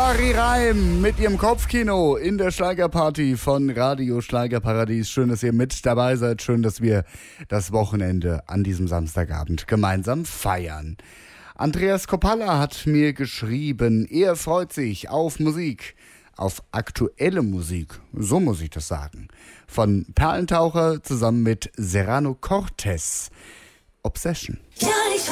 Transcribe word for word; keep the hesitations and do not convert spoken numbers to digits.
Marie Reim mit ihrem Kopfkino in der Schlagerparty von Radio Schlagerparadies. Schön, dass ihr mit dabei seid. Schön, dass wir das Wochenende an diesem Samstagabend gemeinsam feiern. Andreas Kopalla hat mir geschrieben, er freut sich auf Musik, auf aktuelle Musik, so muss ich das sagen. Von Perlentaucher zusammen mit Serrano Cortez. Obsession. Ja, ich